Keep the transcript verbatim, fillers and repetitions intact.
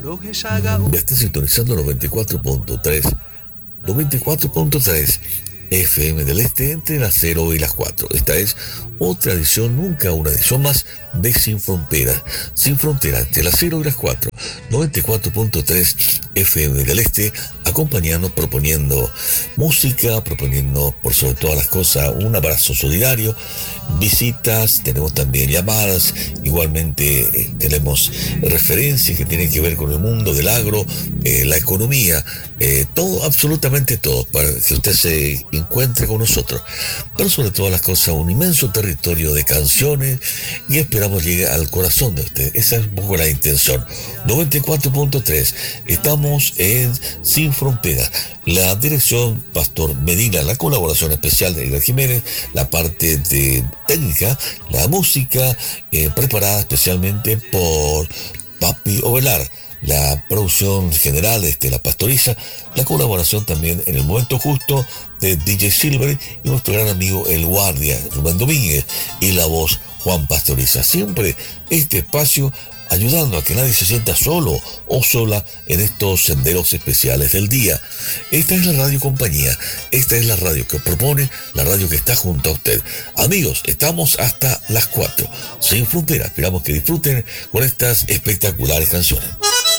Ya está sintonizando noventa y cuatro punto tres. noventa y cuatro punto tres F M del Este entre las cero y las cuatro. Esta es otra edición, nunca una edición más de Sin Fronteras. Sin Fronteras entre las cero y las cuatro. noventa y cuatro punto tres F M del Este, acompañando, proponiendo música, proponiendo por sobre todas las cosas un abrazo solidario, visitas, tenemos también llamadas, igualmente eh, tenemos referencias que tienen que ver con el mundo del agro, eh, la economía, eh, todo, absolutamente todo, para que usted se encuentre con nosotros. Pero sobre todas las cosas, un inmenso territorio de canciones y esperamos llegue al corazón de usted. Esa es un poco la intención. noventa y cuatro punto tres, estamos en Sin Fronteras. La dirección, Pastor Medina, la colaboración especial de Edgar Jiménez, la parte de técnica, la música, eh, preparada especialmente por Papi Ovelar. La producción general, este, la pastoriza, la colaboración también en el momento justo de D J Silver y nuestro gran amigo El Guardia, Rubén Domínguez, y la voz Juan Pastoriza. Siempre este espacio ayudando a que nadie se sienta solo o sola en estos senderos especiales del día. Esta es la radio compañía, esta es la radio que propone, la radio que está junto a usted. Amigos, estamos hasta las cuatro. Sin Fronteras, esperamos que disfruten con estas espectaculares canciones.